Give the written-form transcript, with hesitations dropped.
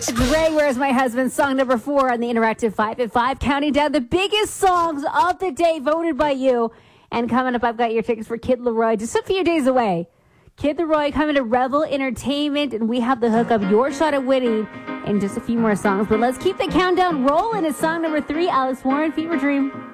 It's Ray, Where's My Husband, song number 4 on the Interactive 5 at 5, counting down the biggest songs of the day voted by you. And coming up, I've got your tickets for Kid Laroi, just a few days away. Kid Laroi coming to Revel Entertainment, and we have the hookup, your shot at winning, in just a few more songs. But let's keep the countdown rolling. It's song number 3, Alex Warren, Fever Dream.